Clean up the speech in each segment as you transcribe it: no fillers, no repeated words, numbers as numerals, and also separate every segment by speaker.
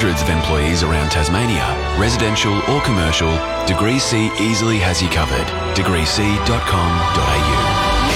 Speaker 1: hundreds of employees around Tasmania, residential or commercial, Degree C easily has you covered. degreec.com.au.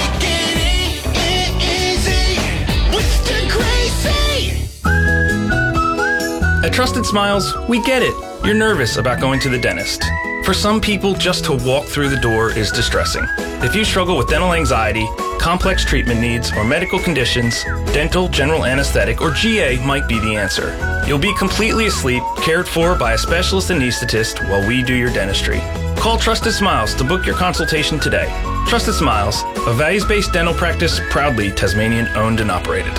Speaker 2: At Trusted Smiles, we get it. You're nervous about going to the dentist. For some people, just to walk through the door is distressing. If you struggle with dental anxiety, complex treatment needs, or medical conditions, dental, general anesthetic, or GA might be the answer. You'll be completely asleep, cared for by a specialist anaesthetist while we do your dentistry. Call Trusted Smiles to book your consultation today. Trusted Smiles, a values-based dental practice proudly Tasmanian-owned and operated.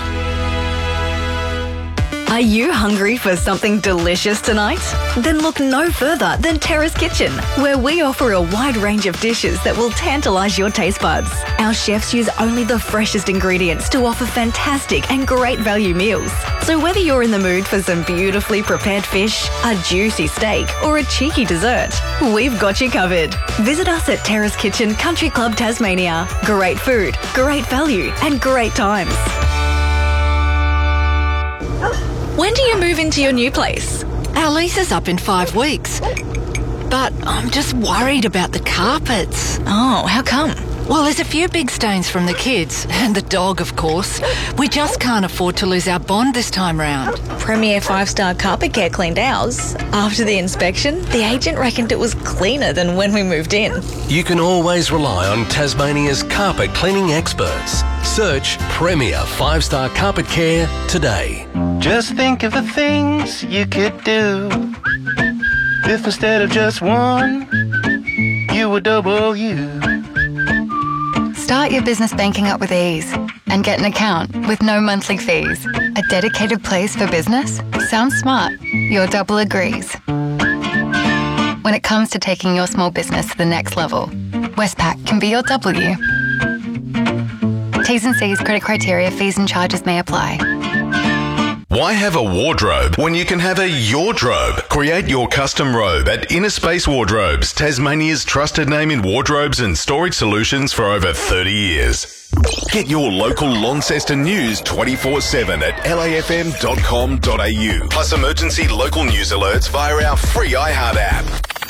Speaker 3: Are you hungry for something delicious tonight? Then look no further than Terrace Kitchen, where we offer a wide range of dishes that will tantalise your taste buds. Our chefs use only the freshest ingredients to offer fantastic and great value meals. So whether you're in the mood for some beautifully prepared fish, a juicy steak, or a cheeky dessert, we've got you covered. Visit us at Terrace Kitchen Country Club Tasmania. Great food, great value, and great times. When do you move into your new place?
Speaker 4: Our lease is up in 5 weeks. But I'm just worried about the carpets.
Speaker 3: Oh, how come?
Speaker 4: Well, there's a few big stains from the kids, and the dog, of course. We just can't afford to lose our bond this time round.
Speaker 3: Premier 5-star Carpet Care cleaned ours. After the inspection, the agent reckoned it was cleaner than when we moved in.
Speaker 5: You can always rely on Tasmania's carpet cleaning experts. Search Premier 5-star Carpet Care today.
Speaker 6: Just think of the things you could do if instead of just one, you were double you.
Speaker 7: Start your business banking up with ease and get an account with no monthly fees. A dedicated place for business? Sounds smart. Your double agrees. When it comes to taking your small business to the next level, Westpac can be your W. T's and C's, credit criteria, fees and charges may apply.
Speaker 8: Why have a wardrobe when you can have a Yordrobe? Create your custom robe at Inner Space Wardrobes, Tasmania's trusted name in wardrobes and storage solutions for over 30 years. Get your local Launceston news 24/7 at lafm.com.au. Plus emergency local news alerts via our free iHeart app.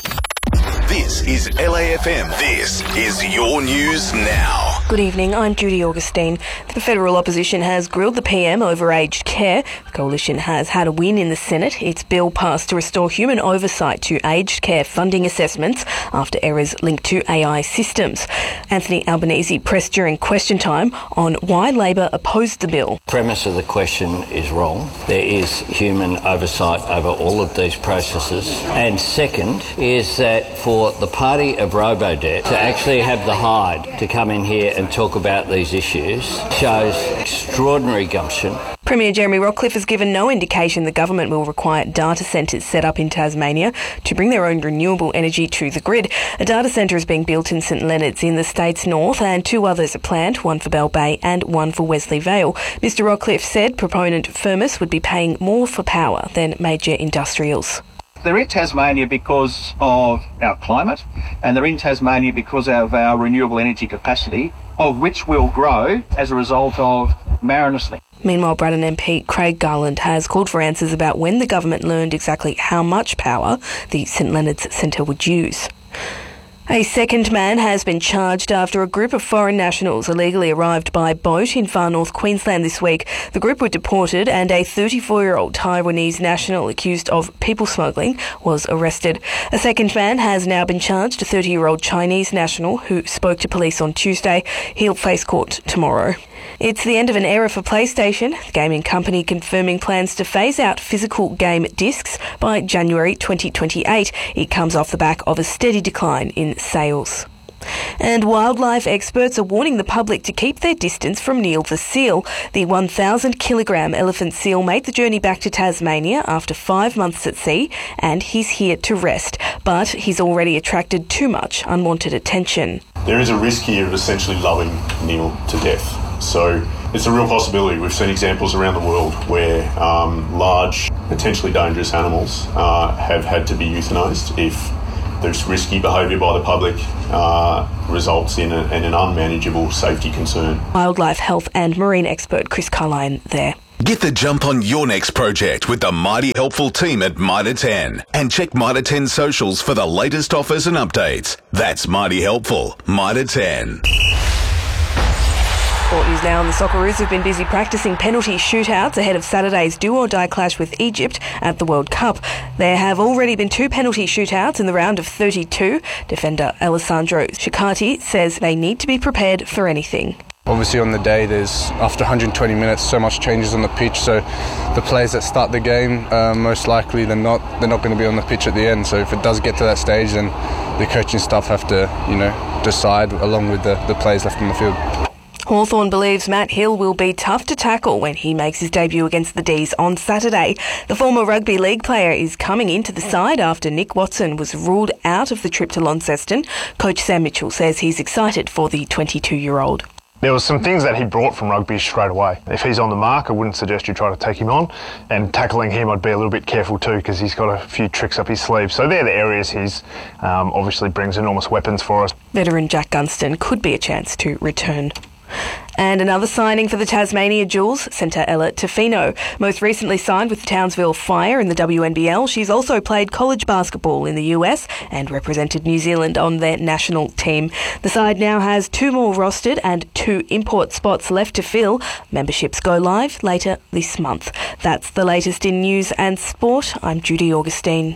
Speaker 8: This is LAFM. This is your news now.
Speaker 9: Good evening, I'm Judy Augustine. The federal opposition has grilled the PM over aged care. The coalition has had a win in the Senate. Its bill passed to restore human oversight to aged care funding assessments after errors linked to AI systems. Anthony Albanese pressed during question time on why Labor opposed the bill.
Speaker 10: The premise of the question is wrong. There is human oversight over all of these processes. And second is that for the party of Robodebt to actually have the hide to come in here and talk about these issues shows extraordinary gumption.
Speaker 9: Premier Jeremy Rockliff has given no indication the government will require data centres set up in Tasmania to bring their own renewable energy to the grid. A data centre is being built in St Leonards in the state's north and 2 others are planned, one for Bell Bay and one for Wesley Vale. Mr Rockliff said proponent Firmus would be paying more for power than major industrials.
Speaker 11: They're in Tasmania because of our climate, and they're in Tasmania because of our renewable energy capacity, of which will grow as a result of Marinus Link.
Speaker 9: Meanwhile, Braddon MP Craig Garland has called for answers about when the government learned exactly how much power the St Leonards Centre would use. A second man has been charged after a group of foreign nationals illegally arrived by boat in far north Queensland this week. The group were deported and a 34-year-old Taiwanese national accused of people smuggling was arrested. A second man has now been charged, a 30-year-old Chinese national who spoke to police on Tuesday. He'll face court tomorrow. It's the end of an era for PlayStation, the gaming company confirming plans to phase out physical game discs by January 2028. It comes off the back of a steady decline in sales. And wildlife experts are warning the public to keep their distance from Neil the seal. The 1,000-kilogram elephant seal made the journey back to Tasmania after 5 months at sea, and he's here to rest. But he's already attracted too much unwanted attention.
Speaker 12: There is a risk here of essentially loving Neil to death. So it's a real possibility. We've seen examples around the world where large, potentially dangerous animals have had to be euthanised if there's risky behaviour by the public results in an unmanageable safety concern.
Speaker 9: Wildlife health and marine expert Chris Carline there.
Speaker 8: Get the jump on your next project with the Mighty Helpful team at Mitre 10 and check Mitre 10 socials for the latest offers and updates. That's Mighty Helpful, Mitre 10.
Speaker 9: Sport news now, and the Socceroos have been busy practicing penalty shootouts ahead of Saturday's do-or-die clash with Egypt at the World Cup. There have already been 2 penalty shootouts in the round of 32. Defender Alessandro Ciccardi says they need to be prepared for anything.
Speaker 13: Obviously on the day, there's after 120 minutes so much changes on the pitch, so the players that start the game, most likely they're not going to be on the pitch at the end. So if it does get to that stage, then the coaching staff have to decide along with the players left on the field.
Speaker 9: Hawthorn believes Matt Hill will be tough to tackle when he makes his debut against the D's on Saturday. The former rugby league player is coming into the side after Nick Watson was ruled out of the trip to Launceston. Coach Sam Mitchell says he's excited for the 22-year-old.
Speaker 14: There was some things that he brought from rugby straight away. If he's on the mark, I wouldn't suggest you try to take him on. And tackling him, I'd be a little bit careful too, because he's got a few tricks up his sleeve. So they're the areas he's obviously brings enormous weapons for us.
Speaker 9: Veteran Jack Gunston could be a chance to return. And another signing for the Tasmania Jewels, centre Ella Tofino. Most recently signed with Townsville Fire in the WNBL, she's also played college basketball in the US and represented New Zealand on their national team. The side now has 2 more rostered and 2 import spots left to fill. Memberships go live later this month. That's the latest in news and sport. I'm Judy Augustine.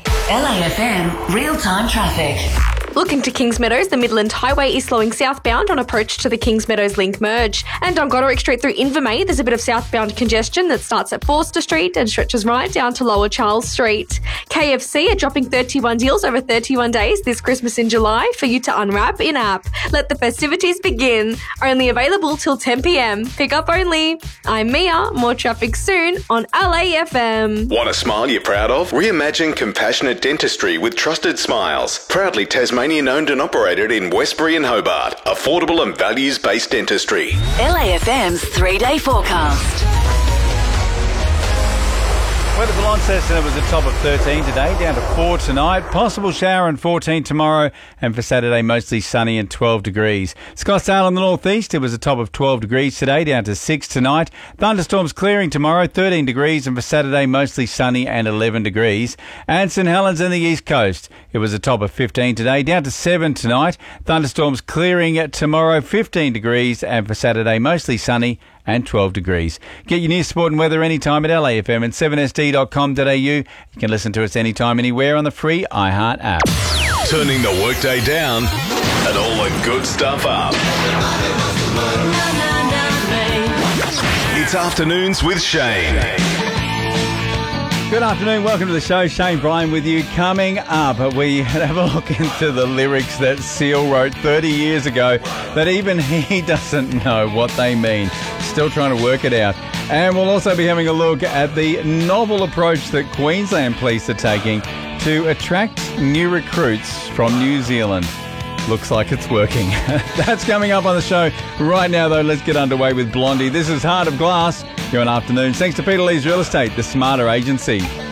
Speaker 15: LAFM real-time traffic.
Speaker 16: Looking to Kings Meadows, the Midland Highway is slowing southbound on approach to the Kings Meadows Link merge. And on Goderic Street through Invermay, there's a bit of southbound congestion that starts at Forster Street and stretches right down to Lower Charles Street. KFC are dropping 31 deals over 31 days this Christmas in July for you to unwrap in-app. Let the festivities begin. Only available till 10 p.m. Pick up only. I'm Mia. More traffic soon on LAFM.
Speaker 8: Want a smile you're proud of? Reimagine compassionate dentistry with Trusted Smiles. Proudly Tasmanian owned and operated in Westbury and Hobart. Affordable and values-based dentistry.
Speaker 15: LAFM's 3-day forecast.
Speaker 17: Weather for Launceston, it was a top of 13 today, down to 4 tonight. Possible shower and 14 tomorrow, and for Saturday, mostly sunny and 12 degrees. Scottsdale in the northeast, it was a top of 12 degrees today, down to 6 tonight. Thunderstorms clearing tomorrow, 13 degrees, and for Saturday, mostly sunny and 11 degrees. And St Helens in the east coast, it was a top of 15 today, down to 7 tonight. Thunderstorms clearing tomorrow, 15 degrees, and for Saturday, mostly sunny and 12 degrees. Get your news, sport and weather anytime at LAFM and 7sd.com.au. You can listen to us anytime, anywhere on the free iHeart app.
Speaker 8: Turning the workday down and all the good stuff up. It's Afternoons with Shane.
Speaker 17: Good afternoon, welcome to the show. Shane Bryan with you. Coming up, we have a look into the lyrics that Seal wrote 30 years ago that even he doesn't know what they mean. Still trying to work it out. And we'll also be having a look at the novel approach that Queensland Police are taking to attract new recruits from New Zealand. Looks like it's working. That's coming up on the show. Right now, though, let's get underway with Blondie. This is Heart of Glass. You're on Afternoons. Thanks to Peter Lee's Real Estate, the smarter agency.